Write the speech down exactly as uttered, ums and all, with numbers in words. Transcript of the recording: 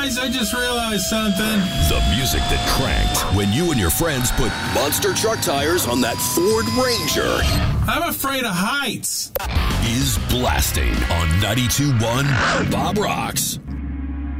guys, I just realized something. The music that cranked when you and your friends put Monster Truck tires on that Ford Ranger. I'm afraid of heights. Is blasting on ninety-two point one Bob Rocks.